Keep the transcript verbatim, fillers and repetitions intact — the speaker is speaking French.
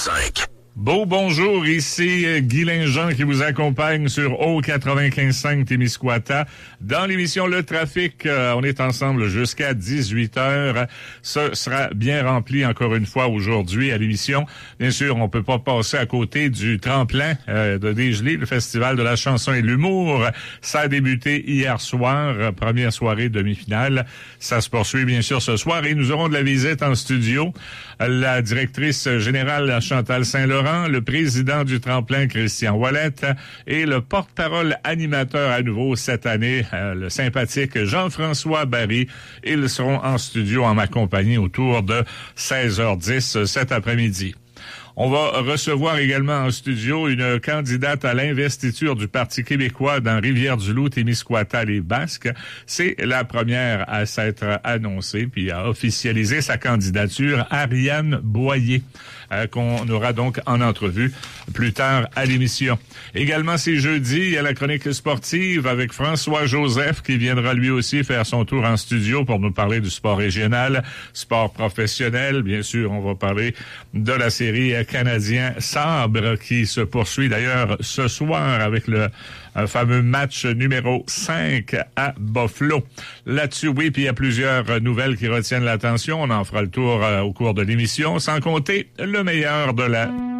cinq. Beau bonjour, ici Guy Linjean qui vous accompagne sur O quatre-vingt-quinze cinq Témiscouata. Dans l'émission Le Trafic, euh, on est ensemble jusqu'à dix-huit heures. Ce sera bien rempli encore une fois aujourd'hui à l'émission. Bien sûr, on peut pas passer à côté du tremplin euh, de Dégelé, le Festival de la chanson et de l'humour. Ça a débuté hier soir, euh, première soirée demi-finale. Ça se poursuit bien sûr ce soir et nous aurons de la visite en studio. La directrice générale Chantal Saint-Laurent, le président du tremplin Christian Ouellet et le porte-parole animateur à nouveau cette année, euh, le sympathique Jean-François Barry. Ils seront en studio en ma compagnie autour de seize heures dix cet après-midi. On va recevoir également en studio une candidate à l'investiture du Parti québécois dans Rivière-du-Loup, Témiscouata, les Basques. C'est la première à s'être annoncée puis à officialiser sa candidature, Ariane Boyer, euh, qu'on aura donc en entrevue plus tard à l'émission. Également, c'est jeudi, il y a la chronique sportive avec François Joseph qui viendra lui aussi faire son tour en studio pour nous parler du sport régional, sport professionnel. Bien sûr, on va parler de la série canadien Sabre qui se poursuit d'ailleurs ce soir avec le fameux match numéro cinq à Buffalo. Là-dessus, oui, puis il y a plusieurs nouvelles qui retiennent l'attention. On en fera le tour euh, au cours de l'émission, sans compter le meilleur de la